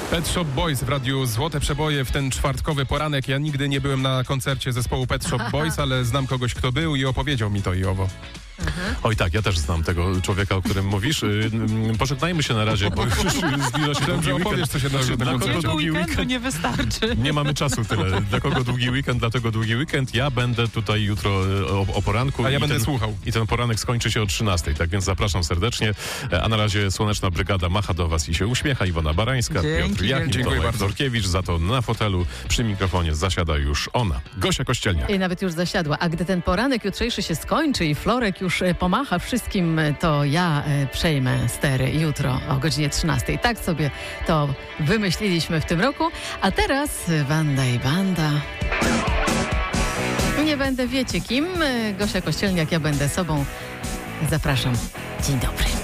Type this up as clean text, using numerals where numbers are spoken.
Pet Shop Boys w radiu Złote Przeboje w ten czwartkowy poranek. Ja nigdy nie byłem na koncercie zespołu Pet Shop Boys, ale znam kogoś, kto był i opowiedział mi to i owo. Oj tak, ja też znam tego człowieka, o którym mówisz. Pożegnajmy się na razie, bo już zbliża się długi weekend. Opowiesz, co się na kogo długi weekend? Nie wystarczy. Nie mamy czasu tyle. Dla kogo długi weekend, dlatego długi weekend. Ja będę tutaj jutro o poranku. A ja będę słuchał. I ten poranek skończy się o 13:00, tak więc zapraszam serdecznie. A na razie Słoneczna Brygada macha do was i się uśmiecha. Iwona Barańska, Piotr Jachnik, dziękuję bardzo. Dorkiewicz. Za to na fotelu przy mikrofonie zasiada już ona, Gosia Kościelniak. I nawet już zasiadła. A gdy ten poranek jutrzejszy się skończy i Florek już pomacha wszystkim, to ja przejmę stery jutro o godzinie 13:00. Tak sobie to wymyśliliśmy w tym roku. A teraz Wanda i Banda. Nie będę wiecie kim. Gosia Kościelniak, ja będę sobą. Zapraszam. Dzień dobry.